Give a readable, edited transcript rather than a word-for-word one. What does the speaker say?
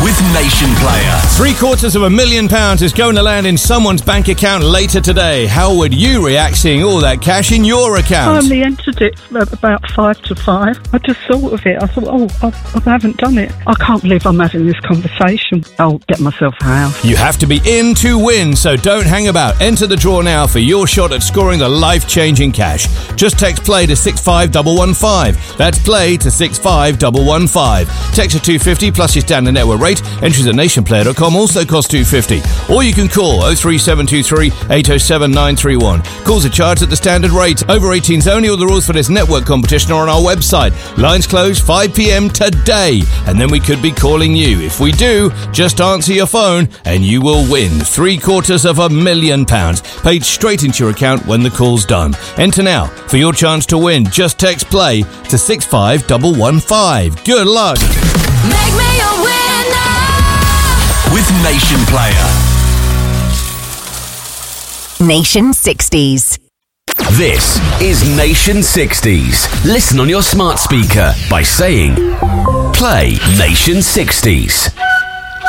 with Nation Player. £750,000 is going to land in someone's bank account later today. How would you react seeing all that cash in your account? I only entered it about 5 to 5. I just thought of it. I thought, I haven't done it. I can't believe I'm having this conversation. I'll get myself a house. You have to be in to win, so don't hang about. Enter the draw now for your shot at scoring the life-changing cash. Just text play to 65115. That's play to 65115. Text at 250 plus your standard network rate. Entries at nationplayer.com also cost $2.50. Or you can call 03723 807 931. Calls are charged at the standard rate. Over 18s only. All the rules for this network competition are on our website. Lines close 5 p.m. today. And then we could be calling you. If we do, just answer your phone and you will win £750,000 paid straight into your account when the call's done. Enter now for your chance to win. Just text play to 65115. Good luck. Make me a winner with Nation Player. Nation 60s. This is Nation 60s. Listen on your smart speaker by saying, play Nation 60s.